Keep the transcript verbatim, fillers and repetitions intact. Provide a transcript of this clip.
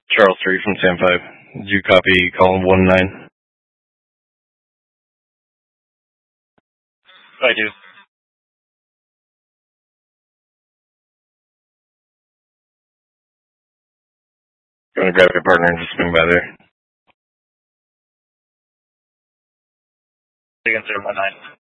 Charles three from Sam five. Did you copy column one nine? I do. You want to grab your partner and just swing by there? Against zero one nine.